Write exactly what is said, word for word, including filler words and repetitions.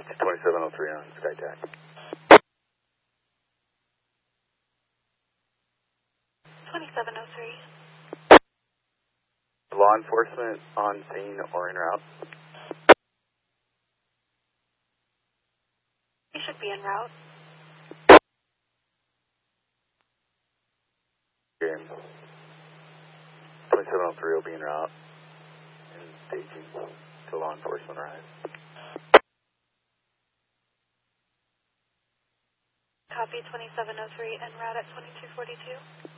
twenty-seven oh three on SkyTac. twenty-seven oh three. Law enforcement on scene or en route? You should be en route. Okay. twenty-seven oh three will be en route. And staging to law enforcement arrives. Copy twenty-seven oh three en route at twenty-two forty-two.